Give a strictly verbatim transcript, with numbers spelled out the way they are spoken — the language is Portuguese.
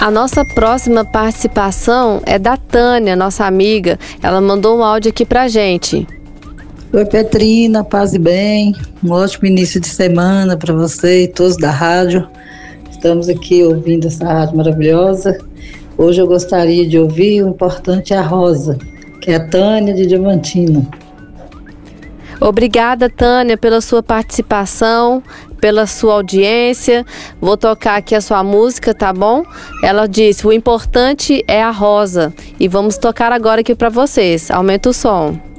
A nossa próxima participação é da Tânia, nossa amiga. Ela mandou um áudio aqui pra gente. Oi, Petrina, paz e bem. Um ótimo início de semana para você e todos da rádio. Estamos aqui ouvindo essa rádio maravilhosa. Hoje eu gostaria de ouvir o importante é a Rosa, que é a Tânia de Diamantina. Obrigada, Tânia, pela sua participação, pela sua audiência. Vou tocar aqui a sua música, tá bom? Ela disse, o importante é a Rosa. E vamos tocar agora aqui para vocês. Aumenta o som.